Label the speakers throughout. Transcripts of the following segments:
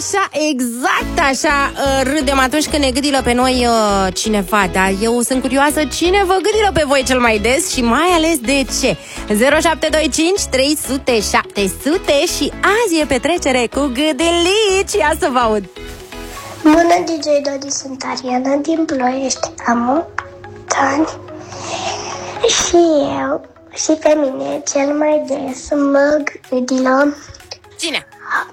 Speaker 1: Așa, exact așa râdem atunci când ne gâdilă pe noi cineva. Dar eu sunt curioasă cine vă gâdilă pe voi cel mai des și mai ales de ce. 0725 300 700 și azi e petrecere cu Gâdilici. Ia să vă aud.
Speaker 2: Bună, DJ Dodi, sunt Ariana din Ploiești. Am 8 ani și eu și pe mine cel mai des mă gâdilă
Speaker 1: Cine?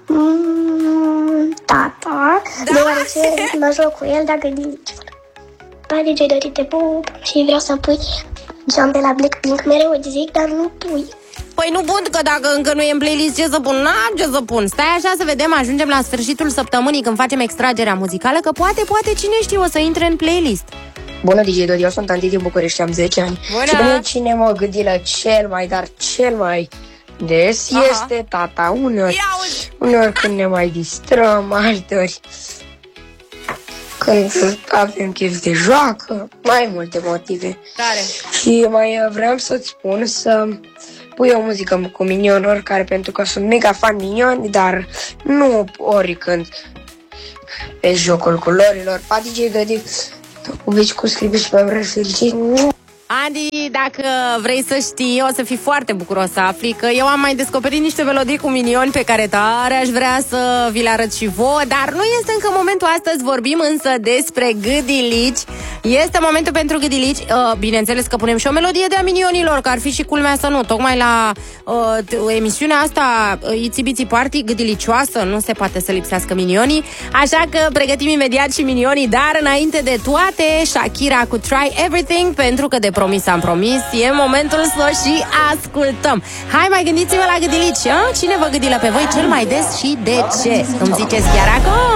Speaker 2: Tata,
Speaker 1: da?
Speaker 2: deoarece mă joc cu el, dar gândilici. DJ Dodi, te pup și vreau să pui John de la Blackpink. Mereu îți zic, dar nu pui.
Speaker 1: Păi nu pot, că dacă încă nu e în playlist, ce să pun? N-am ce să pun. Stai așa să vedem, ajungem la sfârșitul săptămânii când facem extragerea muzicală, că poate, cine știe, o să intre în playlist.
Speaker 3: Bună, DJ Dodi, eu sunt Andy din București, am 10 ani.
Speaker 1: Bună!
Speaker 3: Și pe mine cine mă gâdilă cel mai des este tata. Uneori când ne mai distrăm, alteori când avem chef de joacă, mai multe motive.
Speaker 1: Tare.
Speaker 3: Și mai vreau să-ți spun să pui o muzică cu Minion, oricare, pentru că sunt mega fan Minion, dar nu oricând pe jocul culorilor. Pa, DJ Dodi, ubici cu scribe și pe vreo fericit.
Speaker 1: Andy, dacă vrei să știi, o să fii foarte bucuros să afli că eu am mai descoperit niște melodii cu Minioni pe care tare aș vrea să vi le arăt și vouă, dar nu este încă momentul astăzi, vorbim însă despre Gâdilici. Este momentul pentru Gâdilici. Bineînțeles că punem și o melodie de a Minionilor, că ar fi și culmea să nu. Tocmai la emisiunea asta, Itsy Bitsy Party, gâdilicioasă, nu se poate să lipsească Minionii. Așa că pregătim imediat și Minionii, dar înainte de toate, Shakira cu Try Everything, pentru că de promis am promis, e momentul să o și ascultăm. Hai, mai gândiți-vă la Gâdilici, a? Cine vă gâdilă pe voi cel mai des și de ce? Îmi ziceți chiar acum?